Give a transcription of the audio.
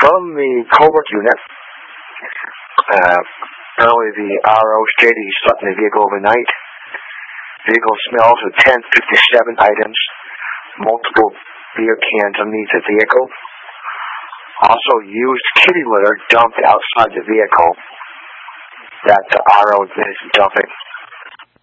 From the Colbert unit, apparently the RO stated he slept in the vehicle overnight. Vehicle smells with 1057 items, multiple beer cans underneath the vehicle. Also used kitty litter dumped outside the vehicle that the RO admitted to dumping.